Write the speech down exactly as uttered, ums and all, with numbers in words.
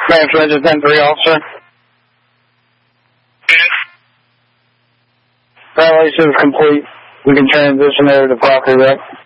Transmission ten three, officer. Violation is complete. We can transition over to property rec.